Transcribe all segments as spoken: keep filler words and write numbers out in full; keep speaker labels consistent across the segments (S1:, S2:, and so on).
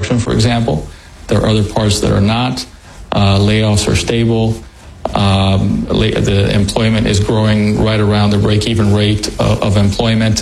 S1: construction, for example. There are other parts that are not. Uh, layoffs are stable. Um, the employment is growing right around the break-even rate of, of employment.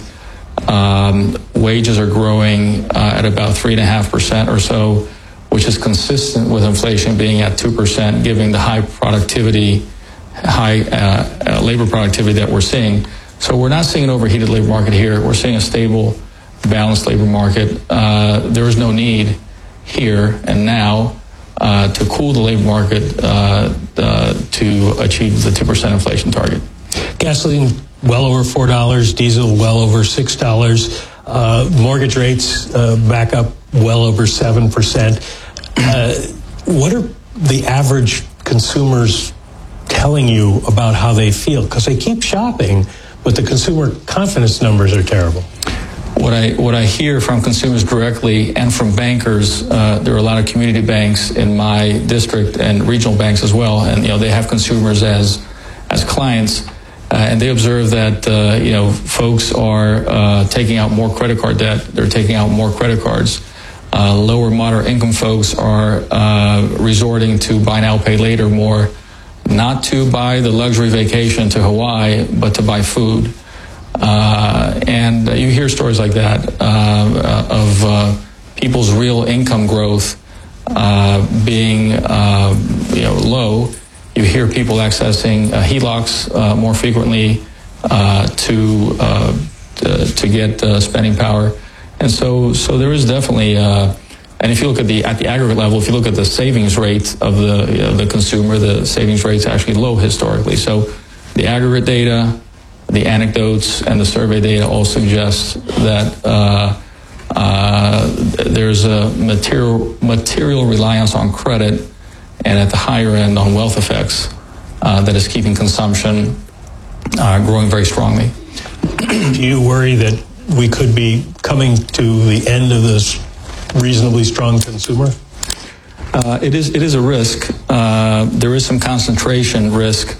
S1: Um, wages are growing uh, at about three and a half percent or so, which is consistent with inflation being at two percent, given the high productivity, high uh, uh, labor productivity that we're seeing. So we're not seeing an overheated labor market here. We're seeing a stable, balanced labor market. Uh, there is no need here and now uh, to cool the labor market uh, uh, to achieve the two percent inflation target.
S2: Gasoline well over four dollars, diesel well over six dollars, uh, mortgage rates uh, back up well over seven percent. Uh, what are the average consumers telling you about how they feel? Because they keep shopping, but the consumer confidence numbers are terrible.
S1: What I what I hear from consumers directly and from bankers, uh, there are a lot of community banks in my district and regional banks as well, and you know they have consumers as as clients, uh, and they observe that uh, you know folks are uh, taking out more credit card debt. They're taking out more credit cards. Uh, lower moderate income folks are uh, resorting to buy now pay later more, not to buy the luxury vacation to Hawaii, but to buy food. Uh, and you hear stories like that uh, of uh, people's real income growth uh, being uh, you know, low. You hear people accessing uh, H E L O Cs uh, more frequently uh, to, uh, to to get uh, spending power, and so so there is definitely. Uh, and if you look at the at the aggregate level, if you look at the savings rate of the you know, the consumer, the savings rate is actually low historically. So the aggregate data, the anecdotes, and the survey data all suggest that uh, uh, there's a material material reliance on credit, and at the higher end on wealth effects uh, that is keeping consumption uh, growing very strongly.
S2: Do you worry that we could be coming to the end of this reasonably strong consumer?
S1: Uh, it is it is a risk. Uh, there is some concentration risk.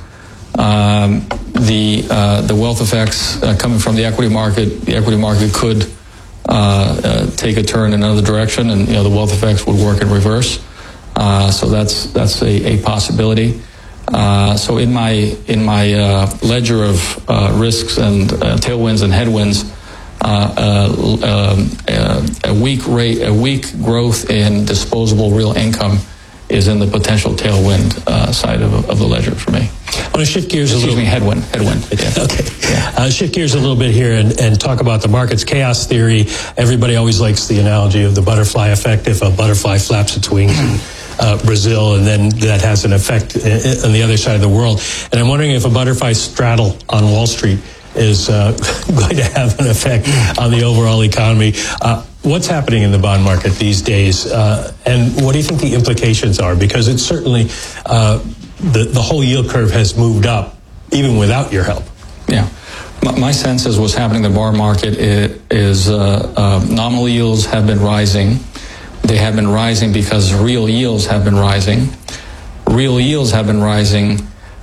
S1: Um, the uh, the wealth effects uh, coming from the equity market, the equity market could uh, uh, take a turn in another direction, and you know the wealth effects would work in reverse. Uh, so that's that's a, a possibility. Uh, so in my in my uh, ledger of uh, risks and uh, tailwinds and headwinds, uh, uh, um, uh, a weak rate, a weak growth in disposable real income is in the potential tailwind uh, side of, of the ledger for me.
S2: I want to shift gears
S1: Excuse
S2: a little.
S1: me, headwind, headwind. Yeah.
S2: Okay. Yeah. Uh, shift gears a little bit here and, and talk about the markets. Chaos theory. Everybody always likes the analogy of the butterfly effect. If a butterfly flaps its wings in uh, Brazil, and then that has an effect on the other side of the world. And I'm wondering if a butterfly straddle on Wall Street is uh, going to have an effect on the overall economy. Uh, what's happening in the bond market these days, uh, and what do you think the implications are? Because it's certainly uh, the the whole yield curve has moved up, even without your help.
S1: Yeah, my, my sense is what's happening in the bond market is, is uh, uh, nominal yields have been rising. They have been rising because real yields have been rising. Real yields have been rising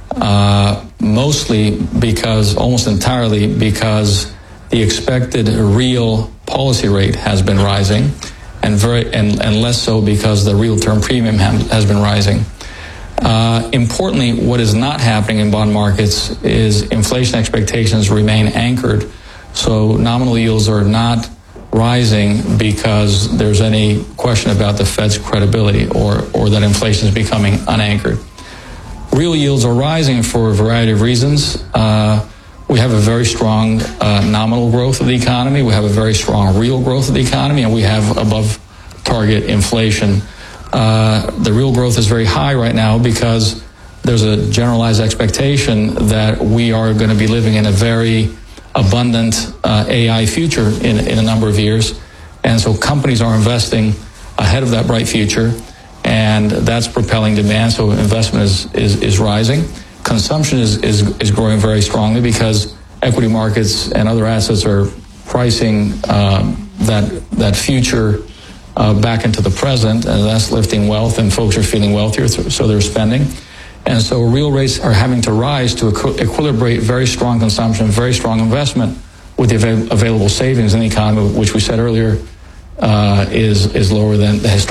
S1: uh, mostly because, almost entirely because the expected real policy rate has been rising, and very and, and less so because the real term premium ha- has been rising. Uh, importantly, what is not happening in bond markets is inflation expectations remain anchored. So nominal yields are not rising because there's any question about the Fed's credibility or, or that inflation is becoming unanchored. Real yields are rising for a variety of reasons. Uh, we have a very strong uh, nominal growth of the economy. We have a very strong real growth of the economy, and we have above target inflation. Uh, the real growth is very high right now because there's a generalized expectation that we are going to be living in a very abundant uh, A I future in, in a number of years. And so companies are investing ahead of that bright future, and that's propelling demand. So investment is, is, is rising. Consumption is, is, is growing very strongly because equity markets and other assets are pricing um, that, that future Uh, back into the present, and that's lifting wealth, and folks are feeling wealthier, so they're spending. And so real rates are having to rise to equi- equilibrate very strong consumption, very strong investment with the avail- available savings in the economy, which we said earlier uh, is, is lower than the historical.